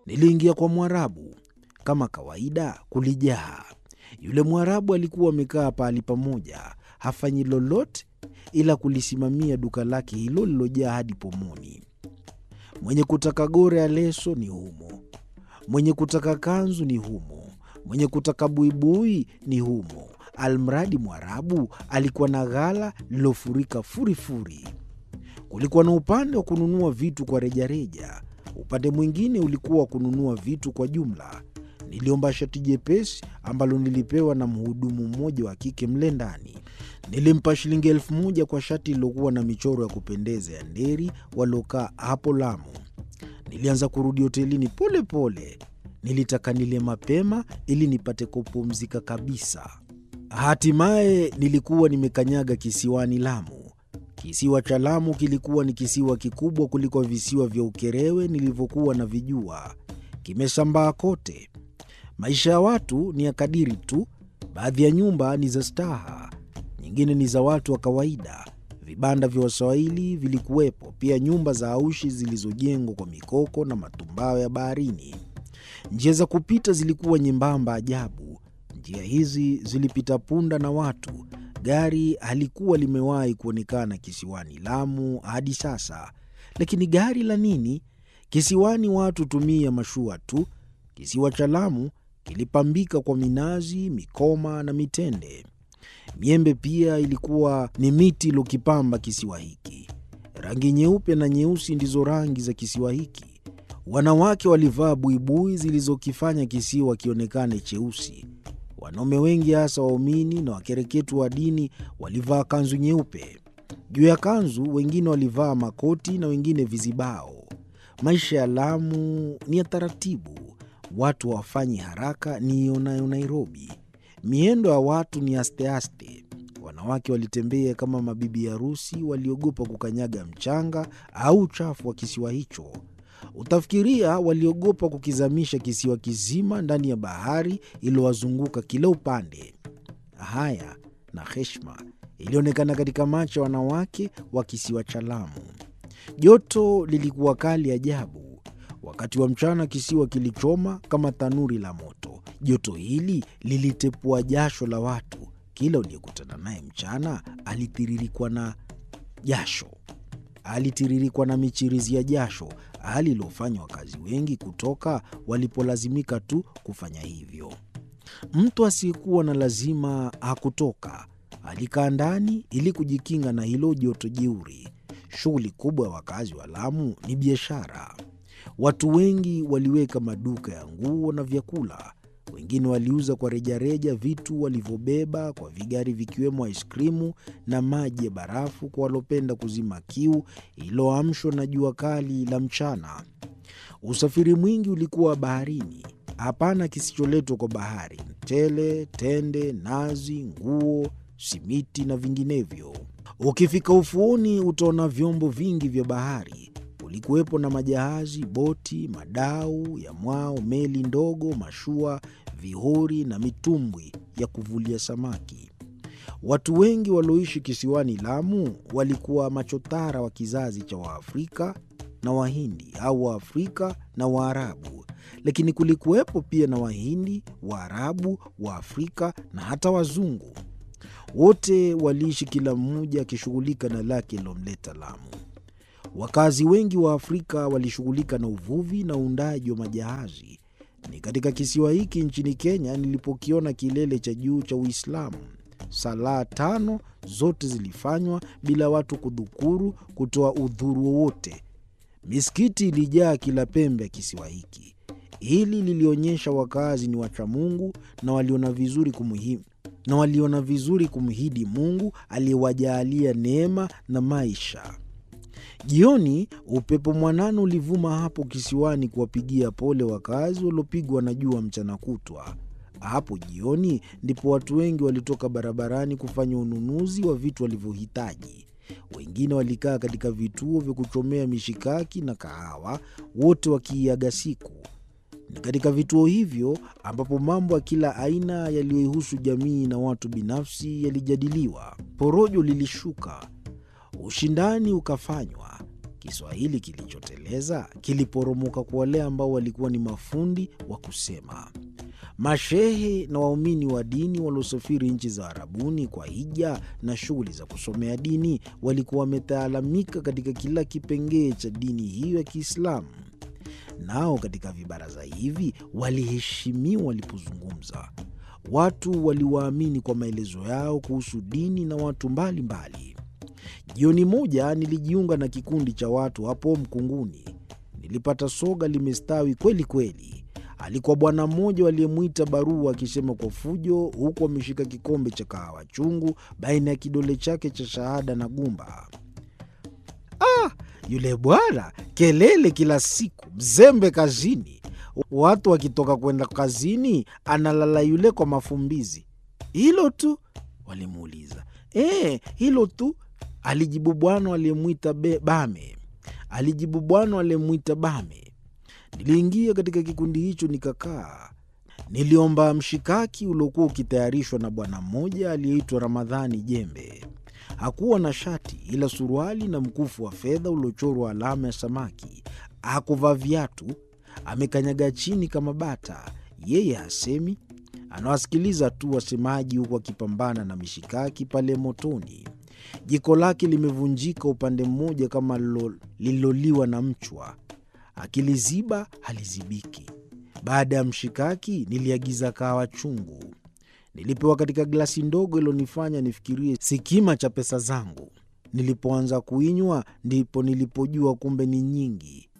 Niliingia kwa Mwarabu. Kama kawaida kulijaa. Yule Mwarabu alikuwa amekaa pahali pamoja, hafanyi lolote ila kulisimamia duka lake hilo lililojaa hadi pomoni. Mwenye kutaka gore ya leso ni humo, mwenye kutaka kanzu ni humo, mwenye kutaka buibui ni humo. Almradi Mwarabu alikuwa na ghala lilofurika furifuri. Kulikuwa na upande wa kununua vitu kwa rejareja, upande mwingine ulikuwa wa kununua vitu kwa jumla. Niliomba shati jepesi ambalo nilipewa na mhudumu mmoja wa kike mle ndani. Nilimpa shilingi 1,000 kwa shati lilokuwa na michoro ya kupendeza ya nderi walokaa hapo Lamu. Nilianza kurudi hotelini pole pole. Nilitaka nile mapema ili nipate kupumzika kabisa. Hatimaye nilikuwa nimekanyaga kisiwani Lamu. Kisiwa cha Lamu kilikuwa ni kisiwa kikubwa kuliko visiwa vya Ukerewe nilivyokuwa na vijua. Kimesambaa kote. Maisha ya watu ni ya kadiri tu. Baadhi ya nyumba ni za staha, nyingine ni za watu wa kawaida. Vibanda vya Waswahili vilikuwepo, pia nyumba za aushi zilizojengwa kwa mikoko na matumbao ya baharini. Njia za kupita zilikuwa nyembamba ajabu. Njia hizi zilipita punda na watu. Gari halikuwa limewahi kuonekana kisiwani Lamu hadi sasa. Lakini gari la nini? Kisiwani watu tumia mashua tu. Kisiwa cha Lamu kilipambika kwa minazi, mikoma na mitende. Miembe pia ilikuwa ni miti iliyokipamba kisiwa hiki. Rangi nyeupe na nyeusi ndizo rangi za kisiwa hiki. Wanawake walivaa buibui zilizokifanya kisiwa kionekane cheusi. Wanaume wengi, hasa waumini na wakereketu wa dini, walivaa kanzu nyeupe. Juu ya kanzu wengine walivaa makoti na wengine vizibao. Maisha ya Lamu ni ya taratibu. Watu hawafanyi haraka ni ionayo Nairobi. Miendo ya watu ni aste aste. Wanawake walitembea kama mabibi harusi, waliogopa kukanyaga mchanga au uchafu wa kisiwa hicho. Utafikiria waliogopa kukizamisha kisiwa kizima ndani ya bahari iliyowazunguka kila upande. Haya na heshima ilionekana katika macho ya wanawake wa kisiwa cha Lamu. Joto lilikuwa kali ajabu. Wakati wa mchana kisiwa kilichoma kama tanuri la moto. Joto hili lilitepua jasho la watu. Kila uliyekutana naye mchana alitiririkwa na jasho. Alitiririkwa na michirizi ya jasho, hali iliyofanya wakazi wengi kutoka walipolazimika tu kufanya hivyo. Mtu asiyekuwa na lazima hakutoka. Alikaa ndani ili kujikinga na hilo joto jeuri. Shughuli kubwa ya wakazi wa Lamu ni biashara. Watu wengi waliweka maduka ya nguo na vyakula. Wengine waliuza kwa rejareja vitu walivyobeba kwa vigari, vikiwemo aiskrimu na maji ya barafu kwa walopenda kuzima kiu iliyoamshwa na jua kali la mchana. Usafiri mwingi ulikuwa baharini. Hapana kisicholetwa kwa bahari: mchele, tende, nazi, nguo, simiti na vinginevyo. Ukifika ufuoni utaona vyombo vingi vya bahari. Kulikuwepo na majahazi, boti, madau ya mwao, meli ndogo, mashua, vihori na mitumbwi ya kuvulia samaki. Watu wengi walioishi kisiwani Lamu walikuwa machotara wa kizazi cha Waafrika na Wahindi au Waafrika na Waarabu. Lakini kulikuwepo pia na Wahindi, Waarabu, Waafrika na hata wazungu. Wote waliishi kila mmoja akishughulika na lake lilomleta Lamu. Wakazi wengi wa Afrika walishughulika na uvuvi na uundaji wa majahazi. Ni katika kisiwa hiki nchini Kenya nilipokiona kilele cha juu cha Uislamu. Sala 5 zote zilifanywa bila watu kudhukuru kutoa udhuru wowote. Misikiti ilijaa kila pembe ya kisiwa hiki. Hili lilionyesha wakazi ni wacha Mungu na waliona vizuri kumhidi Mungu aliyewajaalia neema na maisha. Jioni upepo mwanana ulivuma hapo kisiwani kuwapigia pole wakazi waliopigwa na jua mchana kutwa. Hapo jioni ndipo watu wengi walitoka barabarani kufanya ununuzi wa vitu walivyohitaji. Wengine walikaa katika vituo vya kuchomea mishikaki na kahawa, wote wakiiaga siku. Ni katika vituo hivyo ambapo mambo ya kila aina yaliyohusu jamii na watu binafsi yalijadiliwa. Porojo lilishuka. Ushindani ukafanywa. Kiswahili kilichoteleza kiliporomoka kwa wale ambao walikuwa ni mafundi wa kusema. Mashehe na waumini wa dini waliosafiri nchi za Arabuni kwa hija na shughuli za kusomea dini walikuwa wametaalamika katika kila kipengee cha dini hiyo ya Kiislamu. Nao katika vibaraza hivi waliheshimiwa walipozungumza. Watu waliwaamini kwa maelezo yao kuhusu dini na watu mbalimbali. Jioni moja nilijiunga na kikundi cha watu hapo Mkunguni. Nilipata soga limestawi kweli kweli. Alikuwa bwana mmoja waliyemwita Barua akisema kwa fujo huku ameshika kikombe cha kahawa chungu baina ya kidole chake cha shahada na gumba. Yule bwana kelele kila siku, mzembe kazini. Watu wakitoka kwenda kazini analala yule kwa mafumbizi. Hilo tu? Walimuuliza. Hilo tu, alijibu bwana aliyemwita Bame. Niliingia katika kikundi hicho nikakaa. Niliomba mshikaki uliokuwa ukitayarishwa na bwana mmoja aliyeitwa Ramadhani Jembe. Hakuwa na shati ila suruali na mkufu wa fedha uliochorwa alama ya samaki. Hakuvaa viatu, amekanyaga chini kama bata. Yeye hasemi, anawasikiliza tu wasemaji huku akipambana na mishikaki pale motoni. Jiko lake limevunjika upande mmoja kama lililoliwa na mchwa. Akiliziba halizibiki. Baada ya mshikaki niliagiza kahawa chungu. Nilipewa katika glasi ndogo ilionifanya nifikirie si kima cha pesa zangu. Nilipoanza kuinywa ndipo nilipojua kumbe ni nyingi.